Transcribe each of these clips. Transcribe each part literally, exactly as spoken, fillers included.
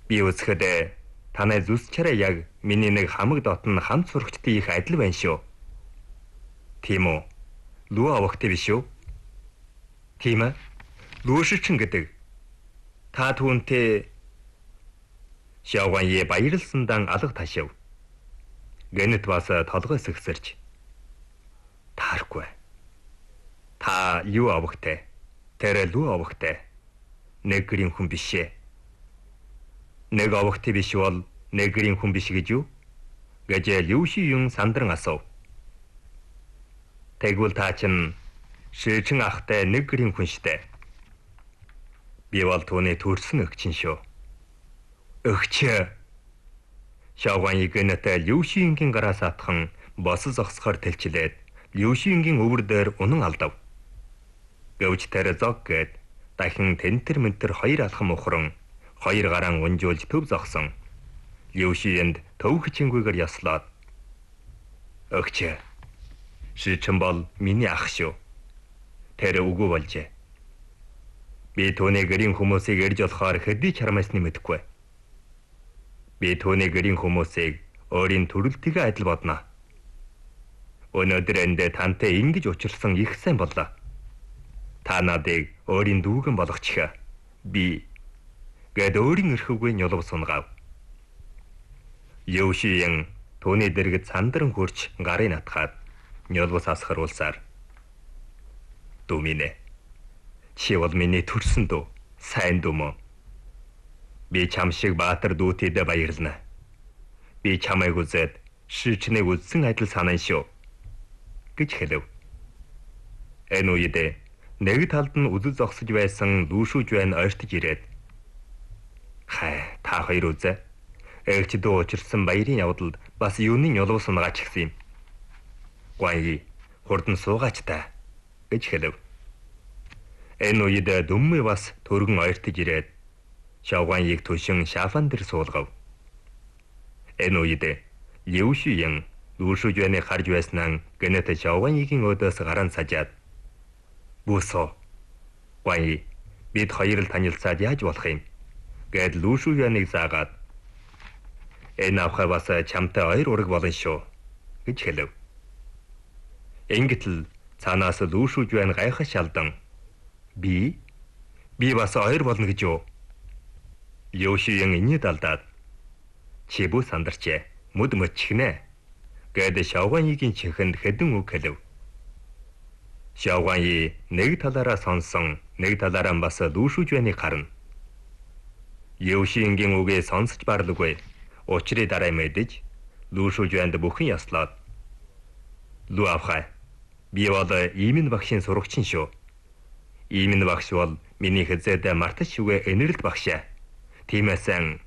Би үзэхэд танай зүс чараа яг миний нэг хамаг дотн хамт сурагчдын их адил байна шүү. Тийм үү? Лүү авахтай биш үү? Тийм ээ. Лүүшчин гэдэг. Та түүнтэй Шавганье баярлсандан алга ташив. Гэнэт бас толгойс өгсөрч. Тааргүй. Та юу авахтай? Тэр лүү авахтай. Нэг гэрийн хүн бишээ. Нэг авахтай биш бол нэг гэрийн хүн биш гэж юу? Гэж Лүши Юн сандран асуув. Тэгвэл та чинь Шичин ахтай нэг гэрийн хүн штэ. Би бол түүний төрсөн өгчин шүү. Өгч. Шавганье гэнэт Лүши Юнгийн гараас атхан босс зогсохоор тэлчлээд Лүши Юнгийн өвөр дээр унан алдав. Гэвч тэр зог гээд дахин тентэр ментэр хоёр алхам ухран хоёр гараан унжуулж төв зогсон. Лүши Юнд төвх чингүйгээр яслаад. Өгч. Шичин бол миний ах шүү. Тэр үгүй болжээ. Би түүний гэрийн хүмүүсийг ирж болохоор хэдий чармаасны мэдэхгүй. Би түүний гэрийн хүмүүсийг өөрийн төрөлтөйгөө адил бодно. Өнөөдөр энд тантай ингэж учирсан их сайн боллоо. Та надыг өөрийн дүүгэн болгочих. Би гэд өөрийн эрхүүгээ нялв сунгав. Лүши Юн түүний дэргэд сандран хурч гарыг натгаад нялвс асгаруулсаар. Дүминэ. Чи бол миний төрсөн дүү. Сайн дүү мөн. Би чам шиг баатар дүүтэйдээ баярлана. Би чамайг үзээд Шичнийг үзсэн адил санана шүү. Гэж хэлв. Энэ үед нэг талд нь үзэл зогсож байсан Лүшү Жуан ойртож ирээд. Хай, та хоёр үзээ. Эгч дүү учирсан баярын явдалд бас юуны нялв сунгаач гисэн юм. Гуаньи, хурдан суугаач та. Гэж хэлв. Энэ үед Дүммэ бас төргөн ойртож ирээд Шавганьийг түшин шафан дээр суулгав. Энэ үед Лүши Юн Лүшү Жуаныг харж байснаа гэнэт Шавганьигийн өдөөс гаран сажаад. Бүсо. Гуаньи, бид хоёр л танилцаад яаж болох юм? Гэд Лүшү Жуаныг заагаад. Энэ авхай бас чамтай ойр ураг болно шүү. Гэж хэлв. Ингэтэл цаанаас Лүшү Жуан гайхаж шалдан. Би? Би бас ойр болно гэж юу? Лүши Юн инээд алдаад. Чи бүү сандарчээ. Мүд мөчгнэ. Гэд Шавганьигийн чихэнд хэдэн үг хэлв. Шавганьи нэг талаараа сонсон, нэг талаараа бас Лүшү Жуаныг харна. Лүши Юнгийн үгээ сонсож барлгүй. Учрыг дараа мэдэж Лүшү Жуанд бүхэн яслаад. Лүү авхай. Би бол Иймэн багшийн сурагчин шүү. Иймэн багш бол миний хэзээд мартаж шүгэ энэрэлт багшаа. Тиймээсэн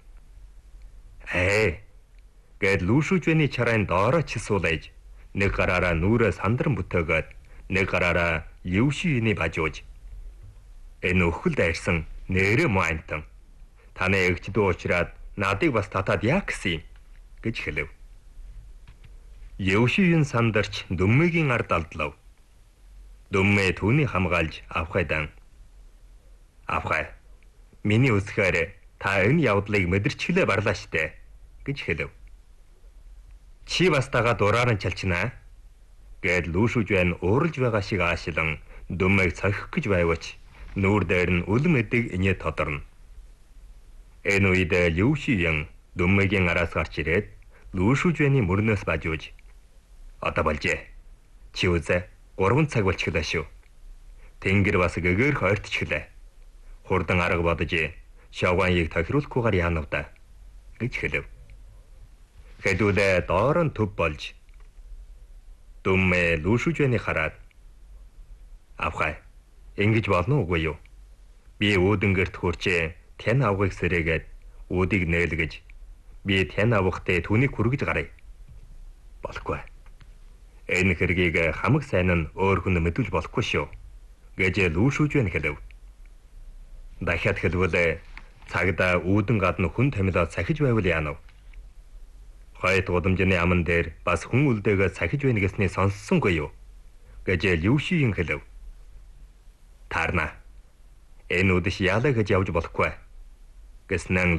ээ гэд Лүшү Жуаны чарайн доороо чисуулж нэг гараараа нүрээ сандран бүтээгөөд нэг гараараа Лүши Юны бажууж. Энэ өхөлд айрсан нэрэ моантан. Таны эгч дүү уучраад надыг бас татаад яах гэсэн юм гэж хэлв. Лүши Юн сандарч Дүммэгийн ард алдлав. Дүммэ түүний хамгаалж авхайдан. Авхай. Миний үсгээр та энэ явдлыг мэдэрчглээ барлаа штэ гэж хэлв. Чи бас тагаа дураар нь чалчнаа. Гэд Лүшү Жуан ууралж байгаа шиг аашлан Дүммэг цохих гэж байвч нүүр дээр нь үлэн эдэг инээ тодорно. Энэ үед Лүши Юн Дүммэгийн араас гарч ирээд Лүшү Жуаны мөрнөөс бажууж. Одоо болжээ. Чи үзээ. Гурван цаг болчихлоо шүү. Тэнгэр бас гэгэрх ойртчихлаа. Хурдан арга бодож Шавганьийг тохируулахгүйгээр яанав да гэж хэлв. Хэдүүлээ доор нь төв болж. Дүммэ Лүшү Жуаныг хараад. Авхай. Ингэж болно уугүй юу? Би өөдөнгөрт хурчээ тэн авгыг сэрээгээд үүдийг нээлгэж би тэн авахтай түүнийг хүргэж гарыг. Болохгүй. Энэ хэргийг хамаг сайн нь өөр хүн мэдүүлж болохгүй шүү. Гэж Лүшү Жуан хэлв. Дахиад хэлвэл цагдаа үүдэн гадна хүн тамилаад сахиж байвал яанав? Хойд гудамжны аман дээр бас хүн үлдээгөө сахиж байна гэсний сонссонгүй юу? Гэж Лүши Юн хэлв. Таарна. Энэ үдэш яалаа гэж явж болохгүй. Гэснэн